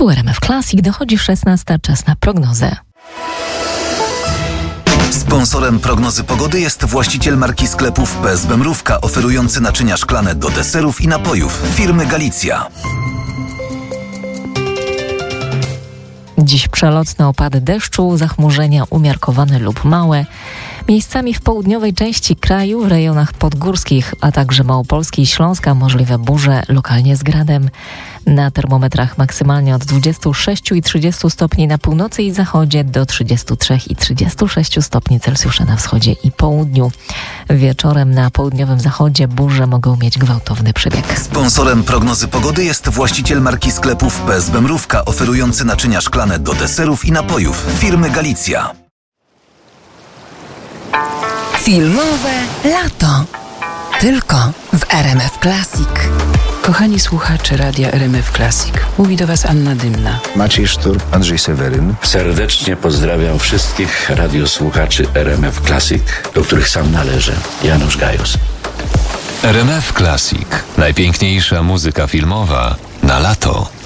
Tu RMF Classic, dochodzi 16, czas na prognozę. Sponsorem prognozy pogody jest właściciel marki sklepów PSB Mrówka, oferujący naczynia szklane do deserów i napojów firmy Galicja. Dziś przelotne opady deszczu, zachmurzenia umiarkowane lub małe. Miejscami w południowej części kraju, w rejonach podgórskich, a także Małopolski i Śląska możliwe burze, lokalnie z gradem. Na termometrach maksymalnie od 26 i 30 stopni na północy i zachodzie do 33 i 36 stopni Celsjusza na wschodzie i południu. Wieczorem na południowym zachodzie burze mogą mieć gwałtowny przebieg. Sponsorem prognozy pogody jest właściciel marki sklepów PSB Mrówka, oferujący naczynia szklane do deserów i napojów firmy Galicja. Filmowe lato. Tylko w RMF Classic. Kochani słuchacze Radia RMF Classic. Mówi do Was Anna Dymna. Maciej Sztur, Andrzej Seweryn. Serdecznie pozdrawiam wszystkich radiosłuchaczy RMF Classic, do których sam należę. Janusz Gajos. RMF Classic. Najpiękniejsza muzyka filmowa na lato.